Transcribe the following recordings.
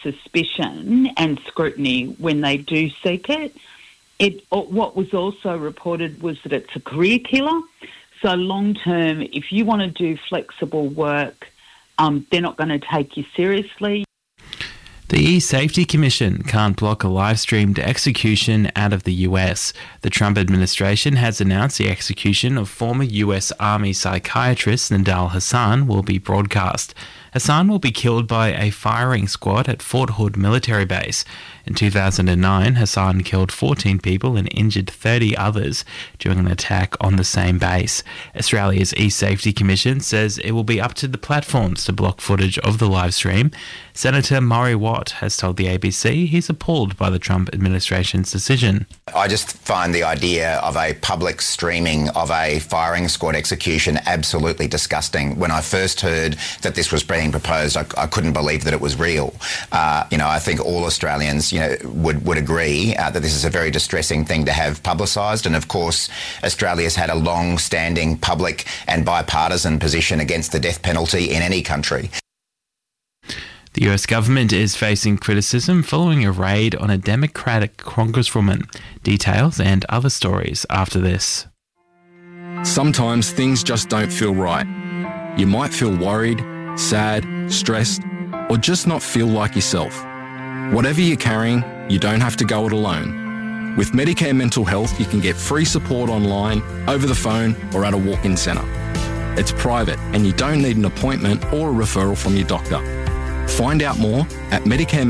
suspicion and scrutiny when they do seek it. What was also reported was that it's a career killer. So long term, if you want to do flexible work, they're not going to take you seriously. The E-Safety Commission can't block a live-streamed execution out of the US. The Trump administration has announced the execution of former US Army psychiatrist Nidal Hasan will be broadcast. Hasan will be killed by a firing squad at Fort Hood military base. In 2009, Hasan killed 14 people and injured 30 others during an attack on the same base. Australia's E-Safety Commission says it will be up to the platforms to block footage of the live stream. Senator Murray Watt has told the ABC he's appalled by the Trump administration's decision. I just find the idea of a public streaming of a firing squad execution absolutely disgusting. When I first heard that this was being proposed, I couldn't believe that it was real. I think all Australians, would agree that this is a very distressing thing to have publicised. And of course, Australia's had a long-standing public and bipartisan position against the death penalty in any country. The US government is facing criticism following a raid on a Democratic congresswoman. Details and other stories after this. Sometimes things just don't feel right. You might feel worried, sad, stressed, or just not feel like yourself. Whatever you're carrying, you don't have to go it alone. With Medicare Mental Health, you can get free support online, over the phone, or at a walk-in centre. It's private and you don't need an appointment or a referral from your doctor. Find out more at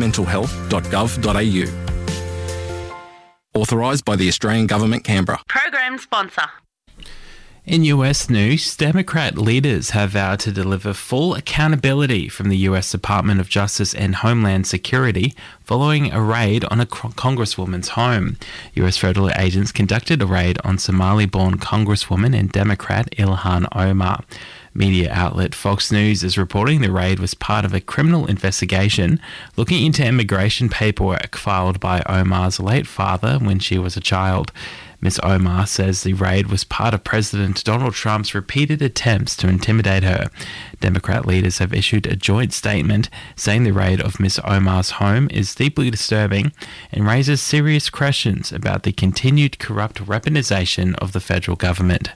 medicarementalhealth.gov.au. Authorised by the Australian Government, Canberra. Program sponsor. In US news, Democrat leaders have vowed to deliver full accountability from the US Department of Justice and Homeland Security following a raid on a congresswoman's home. US federal agents conducted a raid on Somali-born congresswoman and Democrat Ilhan Omar. Media outlet Fox News is reporting the raid was part of a criminal investigation looking into immigration paperwork filed by Omar's late father when she was a child. Ms. Omar says the raid was part of President Donald Trump's repeated attempts to intimidate her. Democrat leaders have issued a joint statement saying the raid of Ms. Omar's home is deeply disturbing and raises serious questions about the continued corrupt weaponization of the federal government.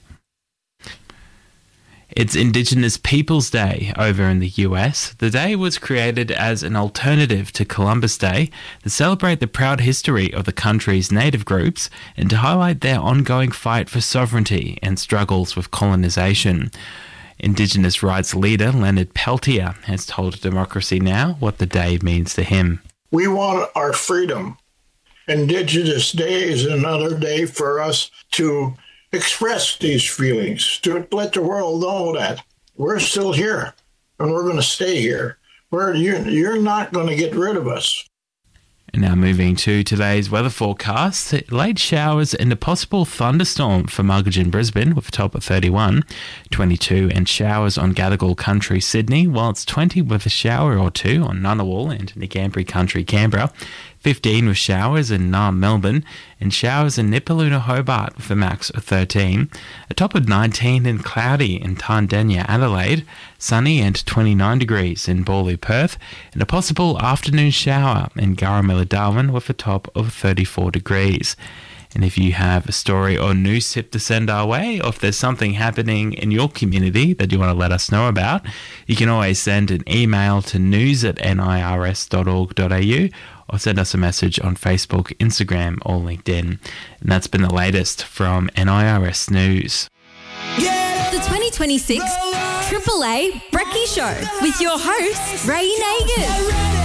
It's Indigenous Peoples Day over in the US. The day was created as an alternative to Columbus Day to celebrate the proud history of the country's native groups and to highlight their ongoing fight for sovereignty and struggles with colonization. Indigenous rights leader Leonard Peltier has told Democracy Now! What the day means to him. We want our freedom. Indigenous Day is another day for us to express these feelings, to let the world know that we're still here and we're going to stay here. You're not going to get rid of us. And now moving to today's weather forecast. Late showers and a possible thunderstorm for Mulgidgin, Brisbane with a top of 31, 22 and showers on Gadigal Country, Sydney, while it's 20 with a shower or two on Ngunnawal and Ngambri Country, Canberra, 15 with showers in Naarm, Melbourne, and showers in Nipaluna, Hobart with a max of 13, a top of 19 and cloudy in Tandenya, Adelaide, sunny and 29 degrees in Bawley, Perth, and a possible afternoon shower in Garramilla, Darwin with a top of 34 degrees. And if you have a story or news tip to send our way, or if there's something happening in your community that you want to let us know about, you can always send an email to news@nirs.org.au or send us a message on Facebook, Instagram or LinkedIn. And that's been the latest from NIRS News. The 2026 AAA Brekkie Show with your host, Ray Nagin.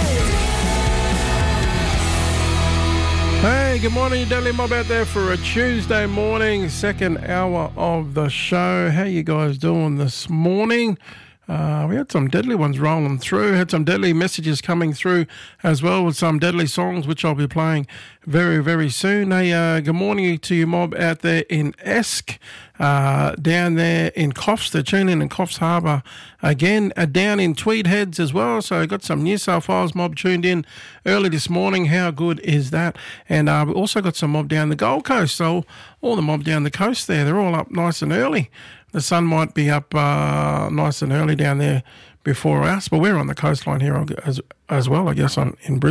Hey, good morning, Daily Mob out there for a Tuesday morning, second hour of the show. How you guys doing this morning? We had some deadly ones rolling through, had some deadly messages coming through as well with some deadly songs, which I'll be playing very, very soon. Hey, good morning to you, mob out there in Esk, down there in Coffs. They're tuning in Coffs Harbour again, down in Tweed Heads as well. So I got some New South Wales mob tuned in early this morning. How good is that? And we also got some mob down the Gold Coast. So all the mob down the coast there, they're all up nice and early. The sun might be up nice and early down there, before us. But we're on the coastline here as well, I guess, in Brisbane.